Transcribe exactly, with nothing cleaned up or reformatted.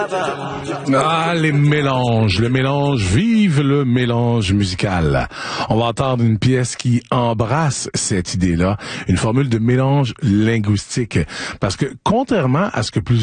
Ah, les mélanges, le mélange, vive le mélange musical. On va entendre une pièce qui embrasse cette idée-là, une formule de mélange linguistique. Parce que, contrairement à ce que plusieurs